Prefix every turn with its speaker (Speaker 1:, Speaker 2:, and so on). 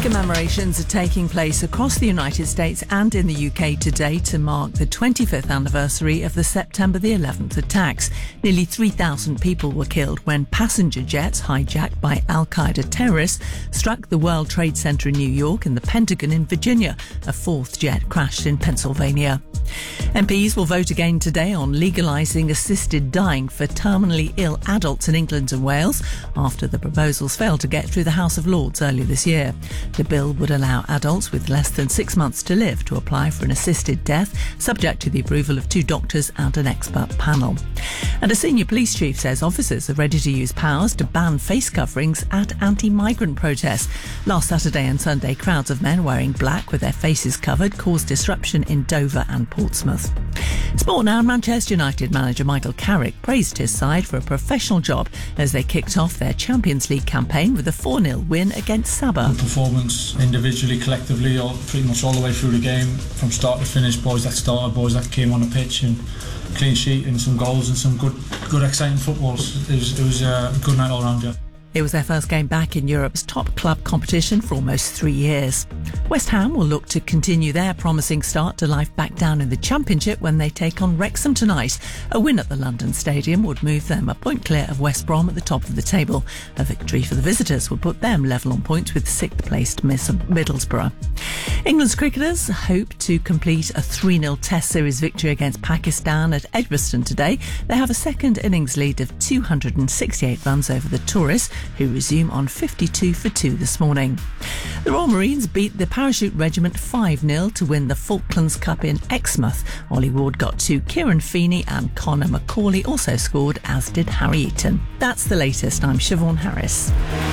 Speaker 1: Commemorations are taking place across the United States and in the UK today to mark the 25th anniversary of the September the 11th attacks. Nearly 3,000 people were killed when passenger jets hijacked by Al-Qaeda terrorists struck the World Trade Center in New York and the Pentagon in Virginia. A fourth jet crashed in Pennsylvania. MPs will vote again today on legalising assisted dying for terminally ill adults in England and Wales after the proposals failed to get through the House of Lords earlier this year. The bill would allow adults with less than 6 months to live to apply for an assisted death, subject to the approval of 2 doctors and an expert panel. And a senior police chief says officers are ready to use powers to ban face coverings at anti-migrant protests. Last Saturday and Sunday, crowds of men wearing black with their faces covered caused disruption in Dover and Portsmouth. Sport now. Manchester United manager Michael Carrick praised his side for a professional job as they kicked off their Champions League campaign with a 4-0 win against Sabah.
Speaker 2: Good performance individually, collectively, pretty much all the way through the game, from start to finish. Boys that started, boys that came on the pitch, and clean sheet and some goals and some good exciting football. It was a good night all round, yeah.
Speaker 1: It was their first game back in Europe's top club competition for almost 3 years. West Ham will look to continue their promising start to life back down in the Championship when they take on Wrexham tonight. A win at the London Stadium would move them a point clear of West Brom at the top of the table. A victory for the visitors would put them level on points with 6th placed Middlesbrough. England's cricketers hope to complete a 3-0 Test series victory against Pakistan at Edgbaston today. They have a second innings lead of 268 runs over the tourists, who resume on 52 for 2 this morning. The Royal Marines beat the Parachute Regiment 5-0 to win the Falklands Cup in Exmouth. Ollie Ward got 2, Kieran Feeney and Connor McCauley also scored, as did Harry Eaton. That's the latest. I'm Siobhan Harris.